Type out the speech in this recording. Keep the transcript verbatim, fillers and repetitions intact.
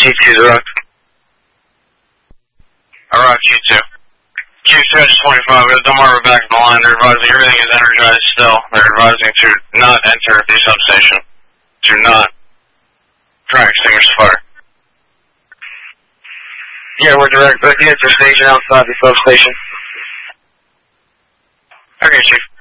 Chief Q zero. Alright, Q two. Q two, edge twenty-five, we have Delmarva back on the line. They're advising everything is energized still. They're advising to not enter the substation. Do not try to extinguish the fire. Yeah, we're direct booking it for station outside the substation. Okay, Chief.